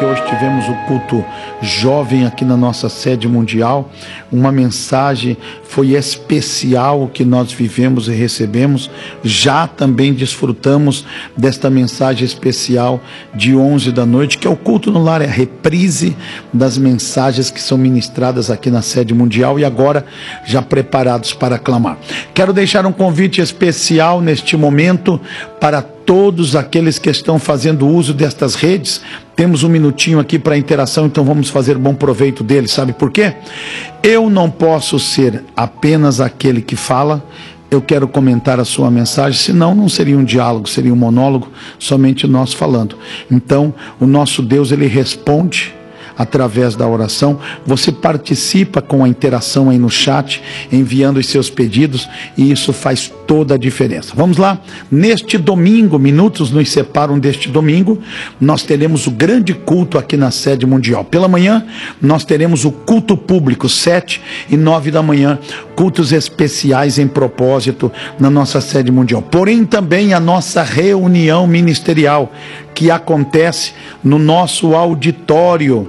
que hoje tivemos o culto jovem aqui na nossa sede mundial. Uma mensagem foi especial que nós vivemos e recebemos. Já também desfrutamos desta mensagem especial de 11 da noite, que é o culto no lar, é a reprise das mensagens que são ministradas aqui na sede mundial, e agora já preparados para clamar. Quero deixar um convite especial neste momento para todos aqueles que estão fazendo uso destas redes. Temos um minutinho aqui para interação, então vamos fazer bom proveito dele. Sabe por quê? Eu não posso ser apenas aquele que fala. Eu quero comentar a sua mensagem, senão não seria um diálogo, seria um monólogo, somente nós falando. Então, o nosso Deus, ele responde através da oração. Você participa com a interação aí no chat, enviando os seus pedidos, e isso faz toda a diferença. Vamos lá, neste domingo, minutos nos separam deste domingo, nós teremos o grande culto aqui na sede mundial. Pela manhã, nós teremos o culto público, 7 e 9 da manhã, cultos especiais em propósito na nossa sede mundial. Porém, também a nossa reunião ministerial, que acontece no nosso auditório.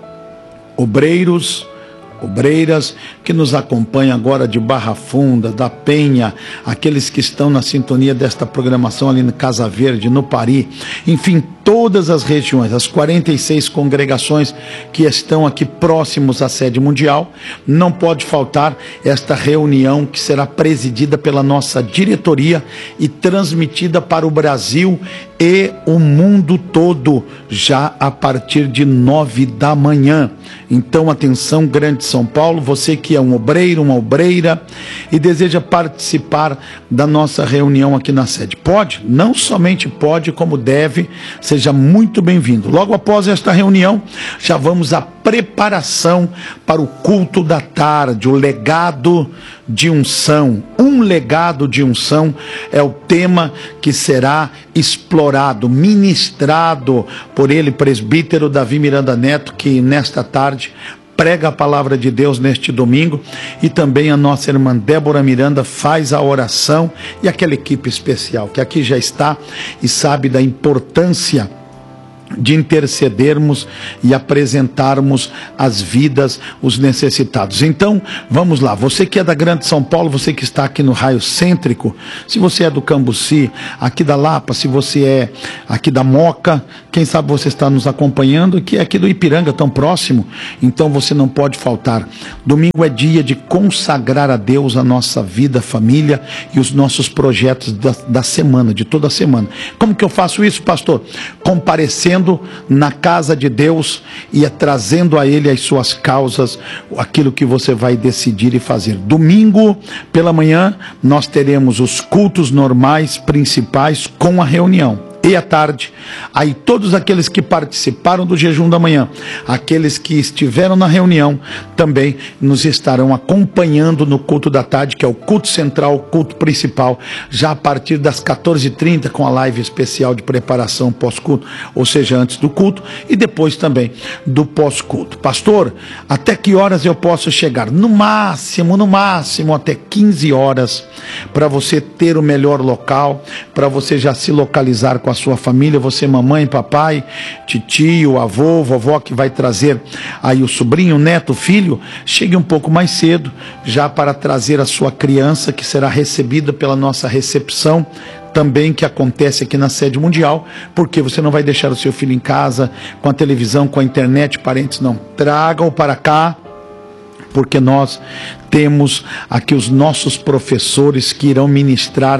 Obreiros, obreiras que nos acompanham agora de Barra Funda, da Penha, aqueles que estão na sintonia desta programação ali no Casa Verde, no Pari, enfim, todas as regiões, as 46 congregações que estão aqui próximos à sede mundial. Não pode faltar esta reunião, que será presidida pela nossa diretoria e transmitida para o Brasil e o mundo todo, já a partir de 9 da manhã. Então, atenção, Grande São Paulo, você que é um obreiro, uma obreira e deseja participar da nossa reunião aqui na sede, pode, não somente pode, como deve. Seja muito bem-vindo. Logo após esta reunião, já vamos à preparação para o culto da tarde, o legado de unção. Um legado de unção é o tema que será explorado, ministrado por ele, presbítero Davi Miranda Neto, que nesta tarde prega a palavra de Deus neste domingo, e também a nossa irmã Débora Miranda faz a oração, e aquela equipe especial que aqui já está e sabe da importância de intercedermos e apresentarmos as vidas, os necessitados. Então, vamos lá, você que é da Grande São Paulo, você que está aqui no raio cêntrico, se você é do Cambuci, aqui da Lapa, se você é aqui da Moca, quem sabe você está nos acompanhando, que é aqui do Ipiranga, tão próximo, então você não pode faltar. Domingo é dia de consagrar a Deus a nossa vida, família e os nossos projetos da semana, de toda a semana. Como que eu faço isso, pastor? Comparecendo na casa de Deus e trazendo a Ele as suas causas, aquilo que você vai decidir e fazer. Domingo pela manhã nós teremos os cultos normais, principais, com a reunião. E à tarde, aí todos aqueles que participaram do jejum da manhã, aqueles que estiveram na reunião, também nos estarão acompanhando no culto da tarde, que é o culto central, o culto principal, já a partir das 14h30, com a live especial de preparação pós-culto, ou seja, antes do culto, e depois também do pós-culto. Pastor, até que horas eu posso chegar? No máximo até 15 horas, para você ter o melhor local, para você já se localizar com a sua família, você, mamãe, papai, titio, avô, vovó, que vai trazer aí o sobrinho, neto, filho. Chegue um pouco mais cedo, já para trazer a sua criança, que será recebida pela nossa recepção, também que acontece aqui na sede mundial, porque você não vai deixar o seu filho em casa, com a televisão, com a internet, parentes, não. Tragam-o para cá, porque nós temos aqui os nossos professores que irão ministrar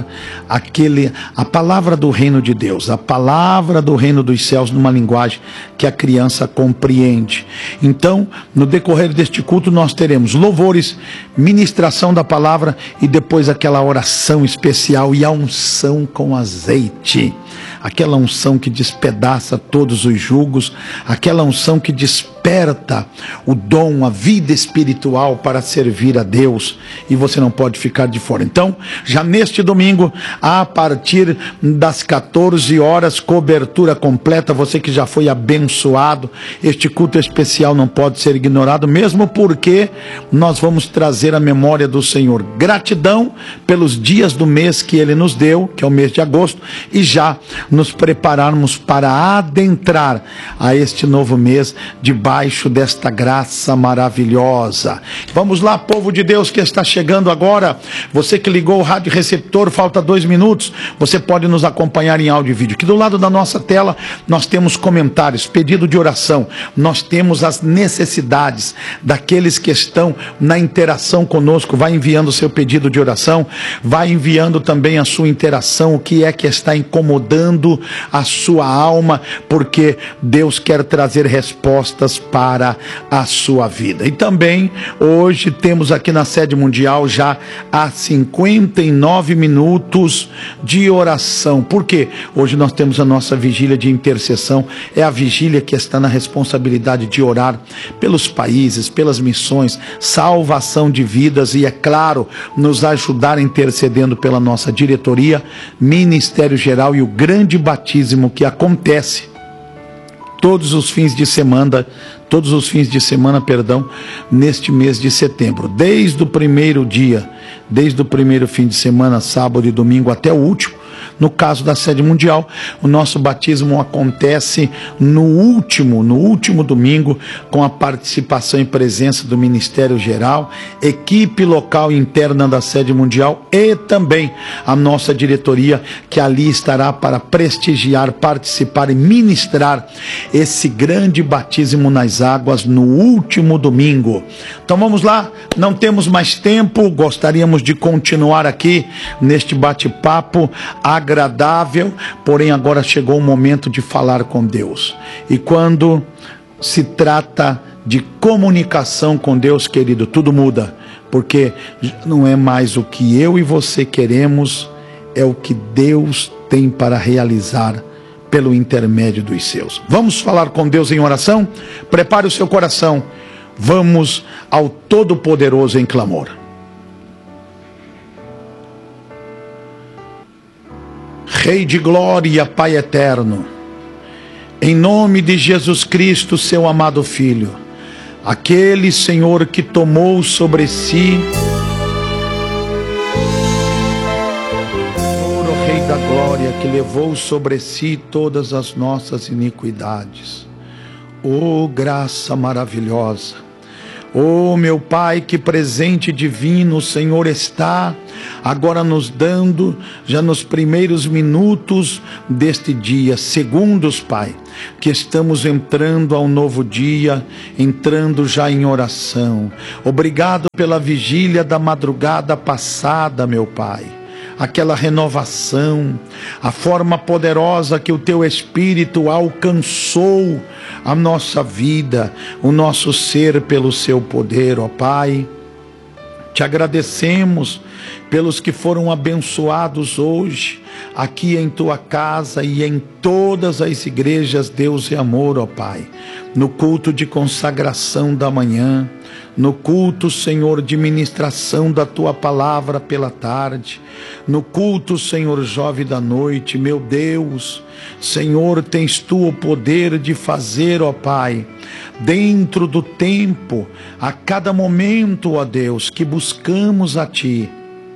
a palavra do reino de Deus, a palavra do reino dos céus, numa linguagem que a criança compreende. Então, no decorrer deste culto, nós teremos louvores, ministração da palavra e depois aquela oração especial e a unção com azeite. Aquela unção que despedaça todos os jugos, aquela unção que despedaça desperta o dom, a vida espiritual para servir a Deus, e você não pode ficar de fora. Então, já neste domingo, a partir das 14 horas, cobertura completa. Você que já foi abençoado, este culto especial não pode ser ignorado, mesmo porque nós vamos trazer a memória do Senhor, gratidão pelos dias do mês que Ele nos deu, que é o mês de agosto, e já nos prepararmos para adentrar a este novo mês debaixo desta graça maravilhosa. Vamos lá, povo de Deus que está chegando agora. Você que ligou o rádio receptor, falta 2 minutos, você pode nos acompanhar em áudio e vídeo. Aqui do lado da nossa tela nós temos comentários, pedido de oração, nós temos as necessidades daqueles que estão na interação conosco. Vai enviando o seu pedido de oração, vai enviando também a sua interação, o que é que está incomodando a sua alma, porque Deus quer trazer respostas para a sua vida. E também hoje temos aqui na sede mundial já há 59 minutos de oração. Por quê? Hoje nós temos a nossa vigília de intercessão, é a vigília que está na responsabilidade de orar pelos países, pelas missões, salvação de vidas e, é claro, nos ajudar intercedendo pela nossa diretoria, Ministério Geral e o grande batismo que acontece todos os fins de semana, neste mês de setembro, desde o primeiro dia, desde o primeiro fim de semana, sábado e domingo, até o último. No caso da sede mundial, o nosso batismo acontece no último domingo, com a participação e presença do Ministério Geral, equipe local e interna da sede mundial e também a nossa diretoria, que ali estará para prestigiar, participar e ministrar esse grande batismo nas águas no último domingo. Então vamos lá, não temos mais tempo, gostaríamos de continuar aqui neste bate-papo agradável, porém agora chegou o momento de falar com Deus. E quando se trata de comunicação com Deus, querido, tudo muda, porque não é mais o que eu e você queremos, é o que Deus tem para realizar pelo intermédio dos seus. Vamos falar com Deus em oração? Prepare o seu coração, vamos ao Todo-Poderoso em clamor. Rei de glória, Pai eterno, em nome de Jesus Cristo, seu amado Filho, aquele Senhor que tomou sobre si, o Rei da glória, que levou sobre si todas as nossas iniquidades. Oh, graça maravilhosa! Oh, meu Pai, que presente divino o Senhor está agora nos dando, já nos primeiros minutos deste dia, segundos, Pai, que estamos entrando ao novo dia, entrando já em oração. Obrigado pela vigília da madrugada passada, meu Pai. Aquela renovação, a forma poderosa que o Teu Espírito alcançou a nossa vida, o nosso ser pelo Seu poder, ó Pai. Te agradecemos pelos que foram abençoados hoje, aqui em Tua casa e em todas as igrejas, Deus e amor, ó Pai. No culto de consagração da manhã, no culto, Senhor, de ministração da Tua palavra pela tarde, no culto, Senhor, jovem da noite, meu Deus, Senhor, tens Tu o poder de fazer, ó Pai, dentro do tempo, a cada momento, ó Deus, que buscamos a Ti.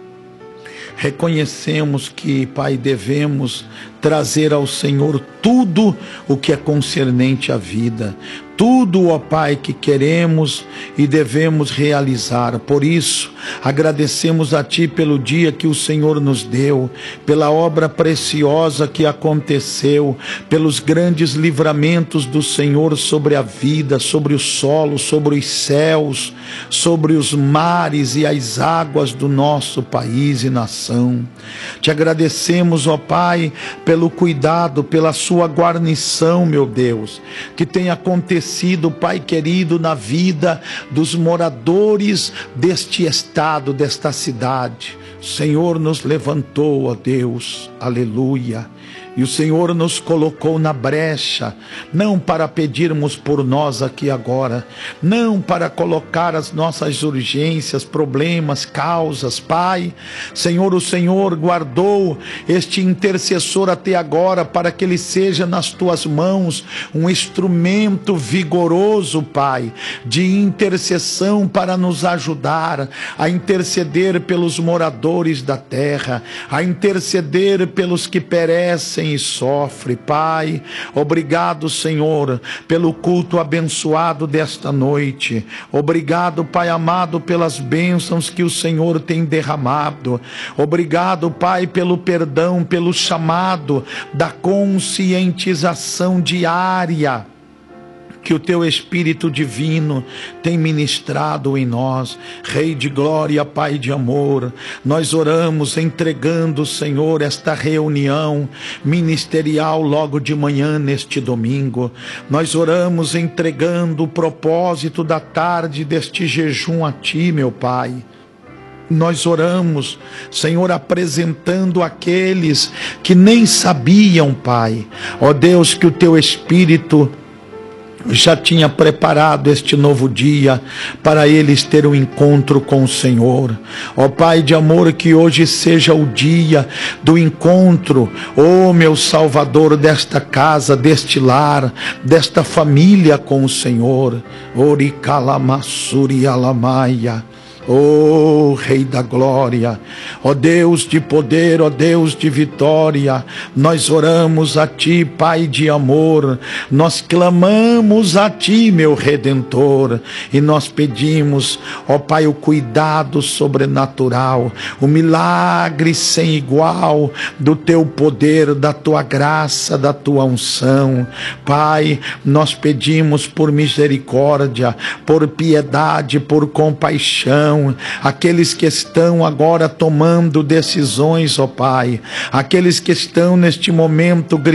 Reconhecemos que, Pai, devemos trazer ao Senhor tudo o que é concernente à vida, tudo, ó Pai, que queremos e devemos realizar. Por isso, agradecemos a Ti pelo dia que o Senhor nos deu, pela obra preciosa que aconteceu, pelos grandes livramentos do Senhor sobre a vida, sobre o solo, sobre os céus, sobre os mares e as águas do nosso país e nação. Te agradecemos, ó Pai, pelo cuidado, pela Sua guarnição, meu Deus, que tem acontecido, Pai querido, na vida dos moradores deste estado, desta cidade. O Senhor nos levantou, ó Deus, aleluia, E o Senhor nos colocou na brecha, não para pedirmos por nós aqui agora, não para colocar as nossas urgências, problemas, causas, Pai. Senhor, o Senhor guardou este intercessor até agora para que ele seja nas tuas mãos um instrumento vigoroso, Pai, de intercessão para nos ajudar a interceder pelos moradores da terra, a interceder pelos que perecem e sofre. Pai, obrigado, Senhor, pelo culto abençoado desta noite. Obrigado, Pai amado, pelas bênçãos que o Senhor tem derramado. Obrigado, Pai, pelo perdão, pelo chamado da conscientização diária que o teu Espírito Divino tem ministrado em nós. Rei de glória, Pai de amor, nós oramos entregando, Senhor, esta reunião ministerial logo de manhã neste domingo. Nós oramos entregando o propósito da tarde deste jejum a Ti, meu Pai. Nós oramos, Senhor, apresentando aqueles que nem sabiam, Pai, ó Deus, que o teu Espírito já tinha preparado este novo dia para eles ter um encontro com o Senhor. Ó Pai de amor, que hoje seja o dia do encontro, ó meu Salvador, desta casa, deste lar, desta família com o Senhor. Oricalamassuri alamaia. Oh Rei da glória, ó Deus de poder, ó Deus de vitória, nós oramos a Ti, Pai de amor, nós clamamos a Ti, meu Redentor, e nós pedimos, ó Pai, o cuidado sobrenatural, o milagre sem igual do Teu poder, da Tua graça, da Tua unção. Pai, nós pedimos por misericórdia, por piedade, por compaixão, aqueles que estão agora tomando decisões, ó Pai, aqueles que estão neste momento